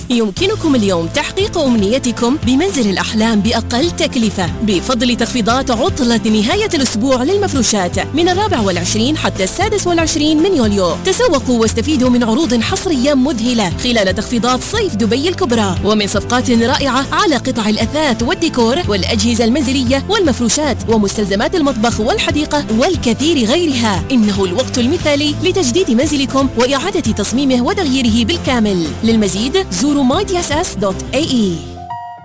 يمكنكم اليوم تحقيق أمنيتكم بمنزل الأحلام بأقل تكلفة بفضل تخفيضات عطلة نهاية الأسبوع للمفروشات من 24 حتى 26 من يوليو. تسوقوا واستفيدوا من عروض حصرية مذهلة خلال تخفيضات صيف دبي الكبرى، ومن صفقات رائعة على قطع الأثاث والديكور والأجهزة المنزلية والمفروشات ومستلزمات المطبخ والحديقة والكثير غيرها. إنه الوقت المثالي لتجديد منزلكم وإعادة تصميمه وتغييره بالكامل. للمزيد زوروا mydss.ae.